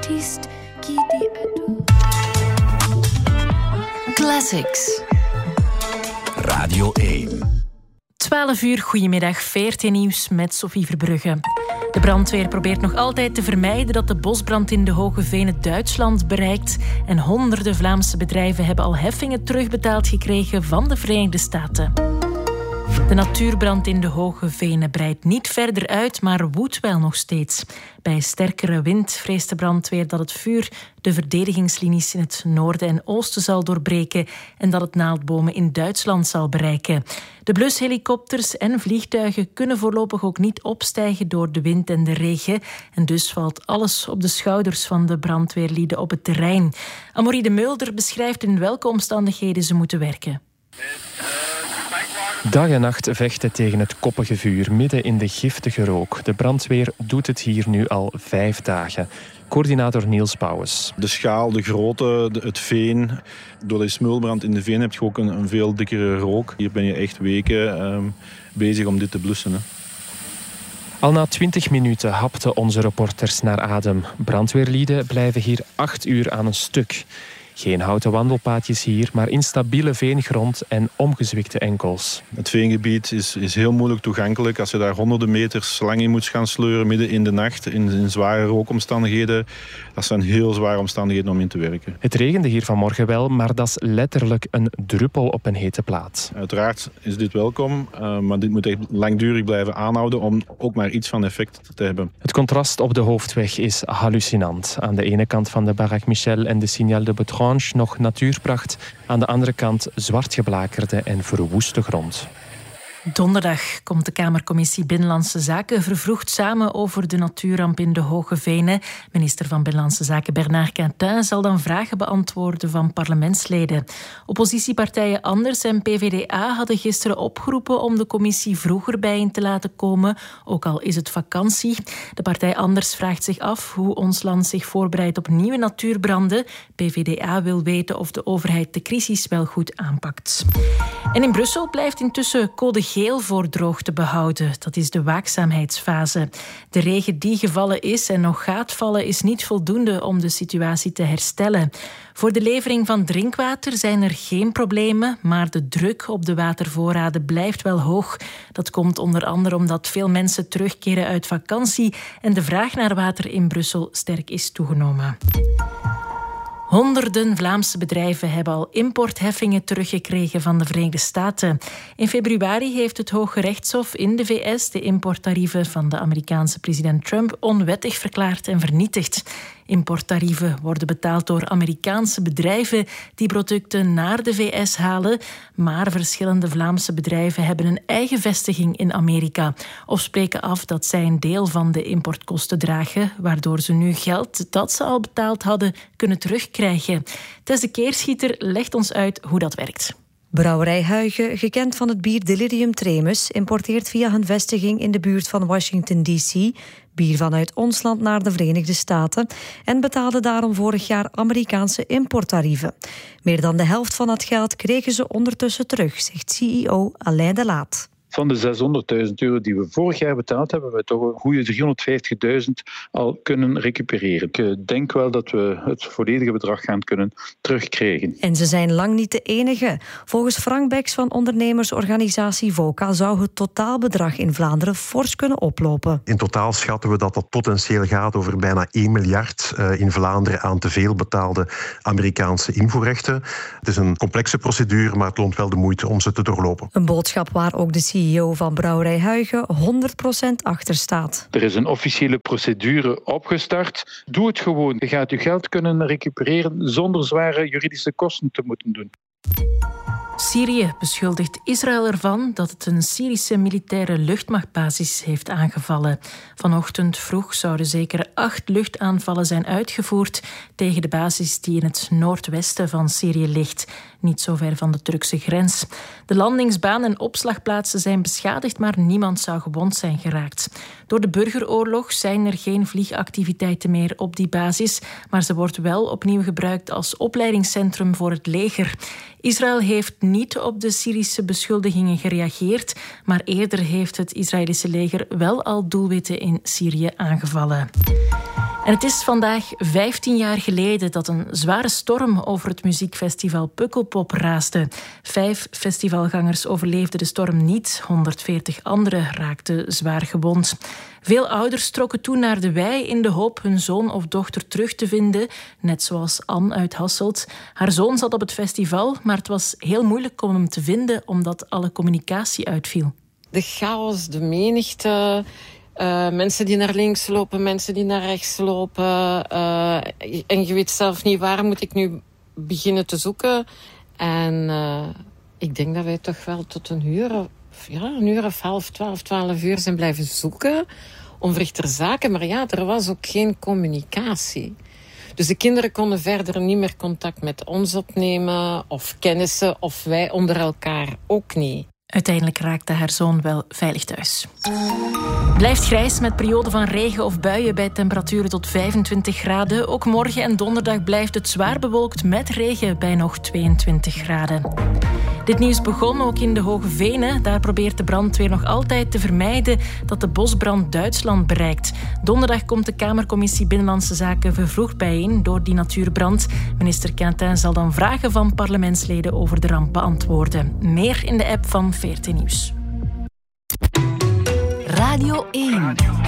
artiste qui dit ado. Classics. Radio 1. 12 uur, goedemiddag, 14 nieuws met Sophie Verbrugge. De brandweer probeert nog altijd te vermijden dat de bosbrand in de Hoge Venen Duitsland bereikt. En honderden Vlaamse bedrijven hebben al heffingen terugbetaald gekregen van de Verenigde Staten. De natuurbrand in de Hoge Venen breidt niet verder uit, maar woedt wel nog steeds. Bij sterkere wind vreest de brandweer dat het vuur de verdedigingslinies in het noorden en oosten zal doorbreken en dat het naaldbomen in Duitsland zal bereiken. De blushelikopters en vliegtuigen kunnen voorlopig ook niet opstijgen door de wind en de regen. En dus valt alles op de schouders van de brandweerlieden op het terrein. Amorie de Mulder beschrijft in welke omstandigheden ze moeten werken. Dag en nacht vechten tegen het koppige vuur midden in de giftige rook. De brandweer doet het hier nu al 5 dagen. Coördinator Niels Pauwens. De schaal, de grootte, het veen. Door de smulbrand in de veen heb je ook een veel dikkere rook. Hier ben je echt weken bezig om dit te blussen. Hè. Al na 20 minuten hapten onze reporters naar adem. Brandweerlieden blijven hier 8 uur aan een stuk. Geen houten wandelpaadjes hier, maar instabiele veengrond en omgezwikte enkels. Het veengebied is heel moeilijk toegankelijk. Als je daar honderden meters lang in moet gaan sleuren midden in de nacht, in zware rookomstandigheden, dat zijn heel zware omstandigheden om in te werken. Het regende hier vanmorgen wel, maar dat is letterlijk een druppel op een hete plaat. Uiteraard is dit welkom, maar dit moet echt langdurig blijven aanhouden om ook maar iets van effect te hebben. Het contrast op de hoofdweg is hallucinant. Aan de ene kant van de Baraque Michel en de Signal de Betrange nog natuurpracht. Aan de andere kant zwartgeblakerde en verwoeste grond. Donderdag komt de Kamercommissie Binnenlandse Zaken vervroegd samen over de natuurramp in de Hoge Venen. Minister van Binnenlandse Zaken Bernard Quintin zal dan vragen beantwoorden van parlementsleden. Oppositiepartijen Anders en PVDA hadden gisteren opgeroepen om de commissie vroeger bijeen te laten komen, ook al is het vakantie. De partij Anders vraagt zich af hoe ons land zich voorbereidt op nieuwe natuurbranden. PVDA wil weten of de overheid de crisis wel goed aanpakt. En in Brussel blijft intussen code geel voor droogte behouden. Dat is de waakzaamheidsfase. De regen die gevallen is en nog gaat vallen is niet voldoende om de situatie te herstellen. Voor de levering van drinkwater zijn er geen problemen, maar de druk op de watervoorraden blijft wel hoog. Dat komt onder andere omdat veel mensen terugkeren uit vakantie en de vraag naar water in Brussel sterk is toegenomen. Honderden Vlaamse bedrijven hebben al importheffingen teruggekregen van de Verenigde Staten. In februari heeft het Hooggerechtshof in de VS de importtarieven van de Amerikaanse president Trump onwettig verklaard en vernietigd. Importtarieven worden betaald door Amerikaanse bedrijven die producten naar de VS halen, maar verschillende Vlaamse bedrijven hebben een eigen vestiging in Amerika of spreken af dat zij een deel van de importkosten dragen, waardoor ze nu geld dat ze al betaald hadden kunnen terugkrijgen. Tess de Keerschieter legt ons uit hoe dat werkt. Brouwerij Huygen, gekend van het bier Delirium Tremens, importeert via hun vestiging in de buurt van Washington D.C. bier vanuit ons land naar de Verenigde Staten en betaalde daarom vorig jaar Amerikaanse importtarieven. Meer dan de helft van dat geld kregen ze ondertussen terug, zegt CEO Alain de Laat. Van de €600.000 die we vorig jaar betaald hebben, hebben we toch een goede €350.000 al kunnen recupereren. Ik denk wel dat we het volledige bedrag gaan kunnen terugkrijgen. En ze zijn lang niet de enige. Volgens Frank Beks van ondernemersorganisatie VOCA zou het totaalbedrag in Vlaanderen fors kunnen oplopen. In totaal schatten we dat potentieel gaat over bijna 1 miljard in Vlaanderen aan te veel betaalde Amerikaanse invoerrechten. Het is een complexe procedure, maar het loont wel de moeite om ze te doorlopen. Een boodschap waar ook de CEO van Brouwerij Huygen 100% achter staat. Er is een officiële procedure opgestart. Doe het gewoon. Je gaat je geld kunnen recupereren zonder zware juridische kosten te moeten doen. Syrië beschuldigt Israël ervan dat het een Syrische militaire luchtmachtbasis heeft aangevallen. Vanochtend vroeg zouden zeker 8 luchtaanvallen zijn uitgevoerd tegen de basis die in het noordwesten van Syrië ligt, niet zo ver van de Turkse grens. De landingsbaan en opslagplaatsen zijn beschadigd, maar niemand zou gewond zijn geraakt. Door de burgeroorlog zijn er geen vliegactiviteiten meer op die basis, maar ze wordt wel opnieuw gebruikt als opleidingscentrum voor het leger. Israël heeft niet op de Syrische beschuldigingen gereageerd, maar eerder heeft het Israëlische leger wel al doelwitten in Syrië aangevallen. En het is vandaag 15 jaar geleden dat een zware storm over het muziekfestival Pukkelpop raasde. 5 festivalgangers overleefden de storm niet, 140 anderen raakten zwaar gewond. Veel ouders trokken toen naar de wei in de hoop hun zoon of dochter terug te vinden, net zoals Anne uit Hasselt. Haar zoon zat op het festival, maar het was heel moeilijk om hem te vinden omdat alle communicatie uitviel. De chaos, de menigte, mensen die naar links lopen, mensen die naar rechts lopen. En je weet zelf niet waar moet ik nu beginnen te zoeken. En ik denk dat wij toch wel tot een uur of half 12 uur zijn blijven zoeken. Onverrichter zaken, maar ja, er was ook geen communicatie. Dus de kinderen konden verder niet meer contact met ons opnemen of kennissen, of wij onder elkaar ook niet. Uiteindelijk raakte haar zoon wel veilig thuis. Blijft grijs met perioden van regen of buien bij temperaturen tot 25 graden. Ook morgen en donderdag blijft het zwaar bewolkt met regen bij nog 22 graden. Dit nieuws begon ook in de Hoge Venen. Daar probeert de brandweer nog altijd te vermijden dat de bosbrand Duitsland bereikt. Donderdag komt de Kamercommissie Binnenlandse Zaken vervroegd bijeen door die natuurbrand. Minister Quintin zal dan vragen van parlementsleden over de ramp beantwoorden. Meer in de app van VRT Nieuws. Radio 1.